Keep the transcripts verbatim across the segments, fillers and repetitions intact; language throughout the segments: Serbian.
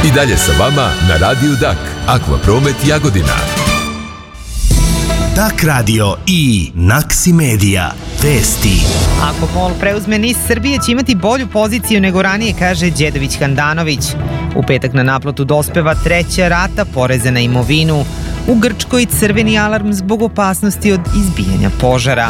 I dalje sa vama na Radiju Dak, Akvapromet Jagodina. Dak radio i Naksi Media. Vesti. Ako MOL preuzme NIS, Srbije će imati bolju poziciju nego ranije, kaže Đedović Handanović. U petak na naplatu dospeva treća rata poreza na imovinu. U Grčkoj crveni alarm zbog opasnosti od izbijanja požara.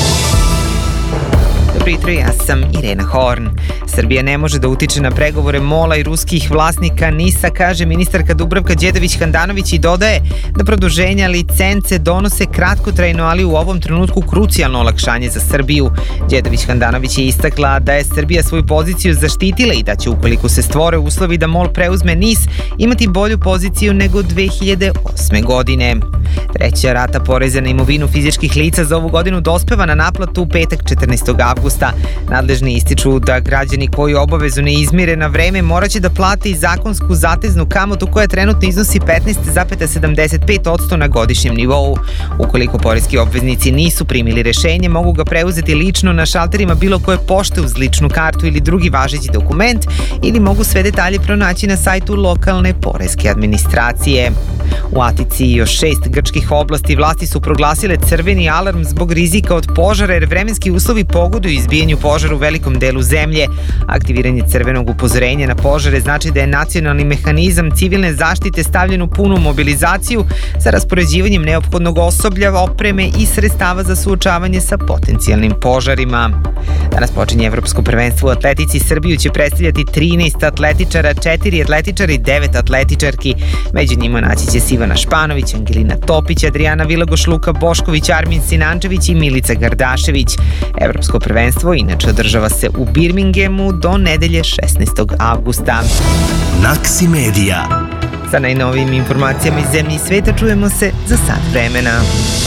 Dobro jutro, ja sam Irena Horn. Srbija ne može da utiče na pregovore MOL-a i ruskih vlasnika NIS-a, kaže ministarka Dubravka Đedović Handanović i dodaje da produženja licence donose kratkotrajno, ali u ovom trenutku krucijalno olakšanje za Srbiju. Đedović Handanović je istakla da je Srbija svoju poziciju zaštitila i da će, ukoliko se stvore uslovi da MOL preuzme NIS, imati bolju poziciju nego dve hiljade osme. godine. Treća rata poreza na imovinu fizičkih lica za ovu godinu dospeva na naplatu u petak četrnaestog avgusta. Nadležni ističu da građani koji obavezu ne izmire na vreme moraće da plate i zakonsku zateznu kamatu koja trenutno iznosi petnaest zarez sedamdeset pet posto na godišnjem nivou. Ukoliko poreski obveznici nisu primili rešenje, mogu ga preuzeti lično na šalterima bilo koje pošte uz ličnu kartu ili drugi važeći dokument, ili mogu sve detalje pronaći na sajtu lokalne poreske administracije. U Atici i još šest grčkih oblasti vlasti su proglasile crveni alarm zbog rizika od požara, jer vremenski uslovi pogoduju izbijanju požara u velikom delu zemlje. Aktiviranje crvenog upozorenja na požare znači da je nacionalni mehanizam civilne zaštite stavljen u punu mobilizaciju sa raspoređivanjem neophodnog osoblja, opreme i sredstava za suočavanje sa potencijalnim požarima. Danas počinje Evropsko prvenstvo u atletici. Srbiju će predstavljati trinaest atletičara, četiri atletičara i devet atletičarki. Među njima naći će se Ivana Španović, Angelina Topić, Adriana Vilagoš, Luka Bošković, Armin Sinančević i Milica Gardašević. Evropsko prvenstvo inače održava se u Birminghamu do nedelje šesnaestog avgusta. Naksi Media. Sa najnovijim informacijama iz zemlje i sveta čujemo se za sat vremena.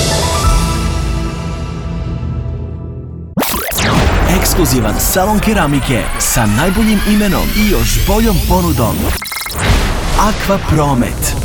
Ekskluzivan salon keramike sa najboljim imenom i još boljom ponudom. Akvapromet.